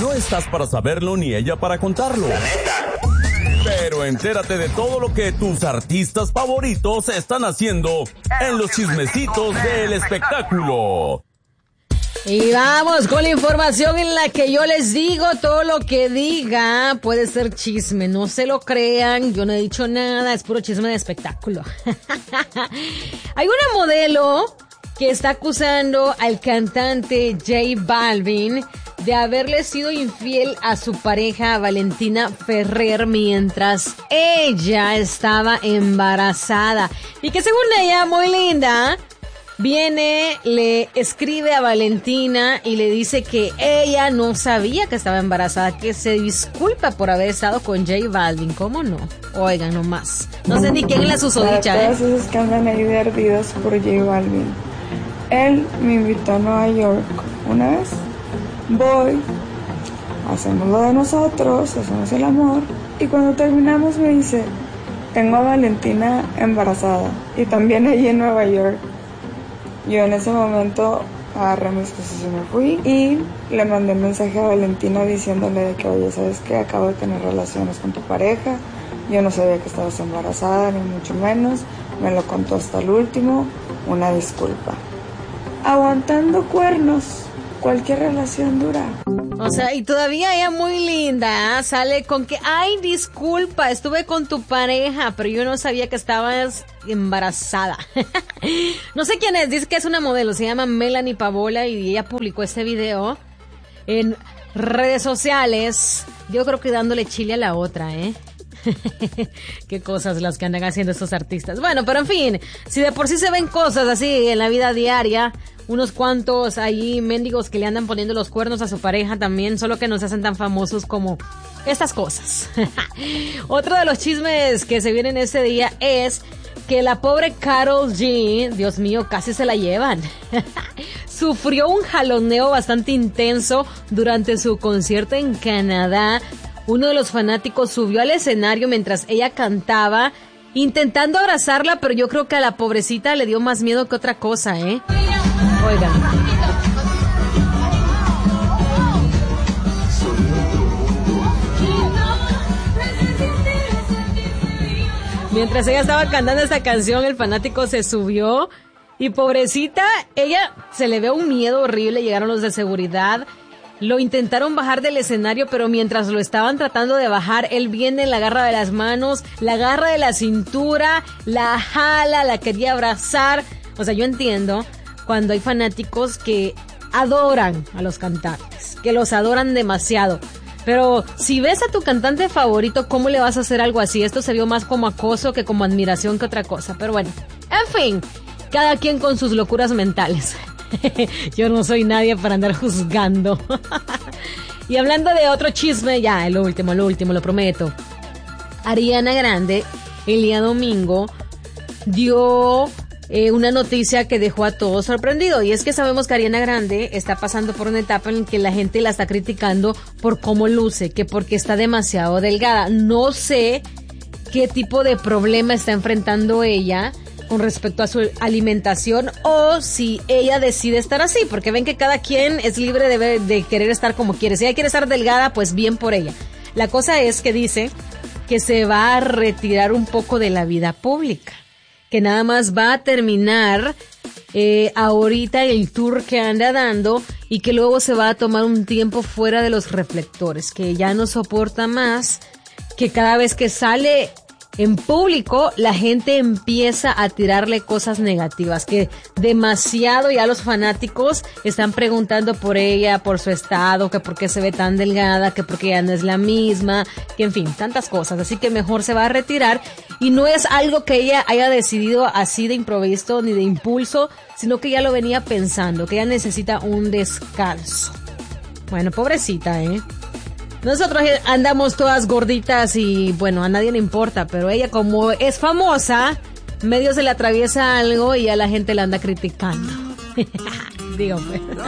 No estás para saberlo ni ella para contarlo. Pero entérate de todo lo que tus artistas favoritos están haciendo en los chismecitos del espectáculo. Y vamos con la información en la que yo les digo todo lo que diga puede ser chisme, no se lo crean, yo no he dicho nada, es puro chisme de espectáculo. Hay una modelo que está acusando al cantante J Balvin de haberle sido infiel a su pareja Valentina Ferrer mientras ella estaba embarazada. Y que según ella, muy linda, viene, le escribe a Valentina y le dice que ella no sabía que estaba embarazada, que se disculpa por haber estado con J Balvin. ¿Cómo no? Oigan, nomás. No sé ni quién la susodicha, Todos esos que andan ahí de ardidos por J Balvin. Él me invitó a Nueva York una vez. Voy, hacemos lo de nosotros, hacemos el amor. Y cuando terminamos me dice, tengo a Valentina embarazada. Y también allí en Nueva York. Yo en ese momento agarré mis cosas y me fui y le mandé un mensaje a Valentina diciéndole de que, oye, ¿sabes qué? Acabo de tener relaciones con tu pareja, yo no sabía que estabas embarazada, ni mucho menos, me lo contó hasta el último, una disculpa. Aguantando cuernos, cualquier relación dura. O sea, y todavía ella muy linda, sale con que, ay, disculpa, estuve con tu pareja, pero yo no sabía que estabas embarazada. No sé quién es, dice que es una modelo, se llama Melanie Pavola y ella publicó este video en redes sociales, yo creo que dándole chile a la otra, Qué cosas las que andan haciendo estos artistas. Bueno, pero en fin, si de por sí se ven cosas así en la vida diaria, unos cuantos ahí mendigos que le andan poniendo los cuernos a su pareja también, solo que no se hacen tan famosos como estas cosas. Otro de los chismes que se vienen ese día es que la pobre Karol G, Dios mío, casi se la llevan. Sufrió un jaloneo bastante intenso durante su concierto en Canadá. Uno de los fanáticos subió al escenario mientras ella cantaba, intentando abrazarla, pero yo creo que a la pobrecita le dio más miedo que otra cosa, Oigan. Mientras ella estaba cantando esta canción, el fanático se subió y pobrecita, ella se le ve un miedo horrible. Llegaron los de seguridad, lo intentaron bajar del escenario, pero mientras lo estaban tratando de bajar, él viene, la agarra de las manos, la agarra de la cintura, la jala, la quería abrazar. O sea, yo entiendo cuando hay fanáticos que adoran a los cantantes, que los adoran demasiado. Pero si ves a tu cantante favorito, ¿cómo le vas a hacer algo así? Esto se vio más como acoso que como admiración que otra cosa. Pero bueno, en fin, cada quien con sus locuras mentales. Yo no soy nadie para andar juzgando. Y hablando de otro chisme, ya, lo último, lo prometo. Ariana Grande, el día domingo, dio una noticia que dejó a todos sorprendidos. Y es que sabemos que Ariana Grande está pasando por una etapa en que la gente la está criticando por cómo luce, que porque está demasiado delgada. No sé qué tipo de problema está enfrentando ella con respecto a su alimentación, o si ella decide estar así, porque ven que cada quien es libre de querer estar como quiere. Si ella quiere estar delgada, pues bien por ella. La cosa es que dice que se va a retirar un poco de la vida pública, que nada más va a terminar ahorita el tour que anda dando y que luego se va a tomar un tiempo fuera de los reflectores, que ya no soporta más que cada vez que sale en público la gente empieza a tirarle cosas negativas, que demasiado ya los fanáticos están preguntando por ella, por su estado, que por qué se ve tan delgada, que por qué ya no es la misma, que en fin, tantas cosas. Así que mejor se va a retirar, y no es algo que ella haya decidido así de improviso ni de impulso, sino que ya lo venía pensando, que ella necesita un descanso. Bueno, pobrecita, Nosotros andamos todas gorditas y bueno, a nadie le importa, pero ella como es famosa, medio se le atraviesa algo y a la gente la anda criticando. Digo, pues.